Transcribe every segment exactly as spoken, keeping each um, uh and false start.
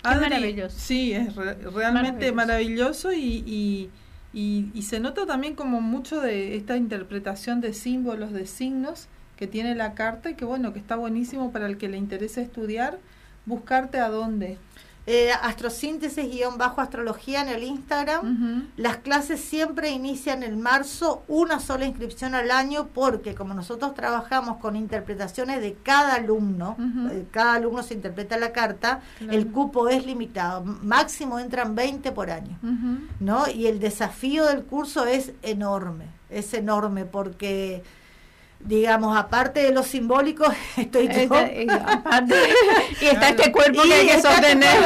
Adri, maravilloso. Sí, es re, realmente maravilloso, maravilloso y, y, y, y se nota también como mucho de esta interpretación de símbolos, de signos que tiene la carta y que bueno, que está buenísimo para el que le interese estudiar, buscarte a dónde. Eh, astrosíntesis guión bajo astrología en el Instagram. Uh-huh. Las clases siempre inician en marzo, una sola inscripción al año, porque como nosotros trabajamos con interpretaciones de cada alumno, uh-huh. eh, cada alumno se interpreta la carta, claro. El cupo es limitado, máximo entran veinte por año, uh-huh. ¿no? Y el desafío del curso es enorme, es enorme porque... digamos, aparte de lo simbólico, estoy yo. Esta, y, aparte, y está este cuerpo que hay que sostener.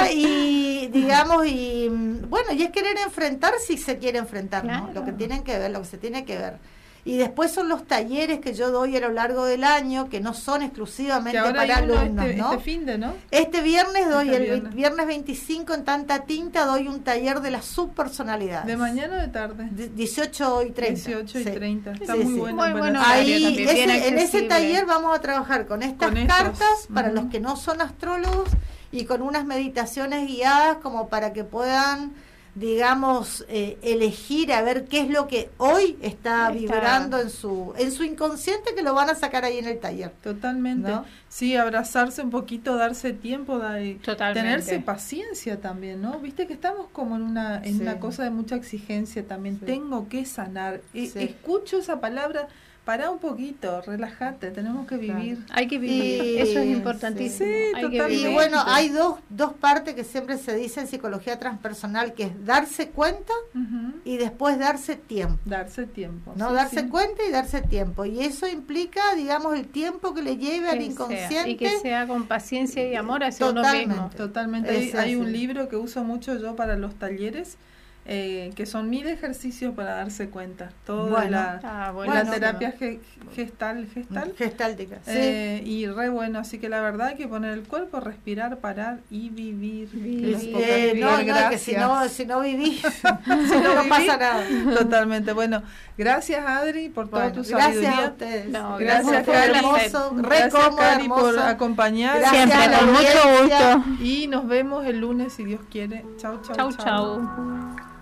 Y, digamos, y bueno, y es querer enfrentar si se quiere enfrentar, claro. ¿no? Lo que tienen que ver, lo que se tiene que ver. Y después son los talleres que yo doy a lo largo del año, que no son exclusivamente para alumnos, este, ¿no? Este fin de, ¿no? Este viernes doy, este viernes. el viernes veinticinco en Tanta Tinta, doy un taller de las subpersonalidades. ¿De mañana o de tarde? De dieciocho y treinta. dieciocho y treinta, sí. está sí, muy sí. bueno. Muy bueno. Ahí, ese, en ese taller vamos a trabajar con estas con cartas, estos. para uh-huh. los que no son astrólogos, y con unas meditaciones guiadas como para que puedan... digamos, eh, elegir a ver qué es lo que hoy está, está vibrando en su en su inconsciente, que lo van a sacar ahí en el taller. Totalmente, ¿no? Sí, abrazarse un poquito, darse tiempo, dar, tenerse paciencia también, ¿no? Viste que estamos como en una en sí. una cosa de mucha exigencia también, sí. tengo que sanar, sí. e- escucho esa palabra. Pará un poquito, relájate, tenemos que vivir. Claro. Hay que vivir, y, eso es importantísimo. Sí, hay totalmente. Y bueno, hay dos, dos partes que siempre se dice en psicología transpersonal, que es darse cuenta uh-huh. y después darse tiempo. Darse tiempo. No, sí, darse sí. cuenta y darse tiempo. Y eso implica, digamos, el tiempo que le lleve que al inconsciente. Sea, y que sea con paciencia y amor hacia totalmente, uno mismo. Totalmente. Hay, hay un libro que uso mucho yo para los talleres, Eh, que son mil ejercicios para darse cuenta, todo bueno, de la, ah, bueno, la no, terapia ge, gestal, gestal gestáltica, eh, sí. y re bueno, así que la verdad hay que poner el cuerpo, respirar, parar y vivir. vivir. Eh, no, no, que si no, si no vivís, si no, no pasa nada. Totalmente, bueno, gracias Adri por toda bueno, tu sabiduría. Gracias a ustedes. No, gracias, por Cari, hermoso, gracias cómodo, Cari hermoso. por acompañar. Siempre, con mucho gusto. Y nos vemos el lunes si Dios quiere. Chau, chau, chau. chau. chau.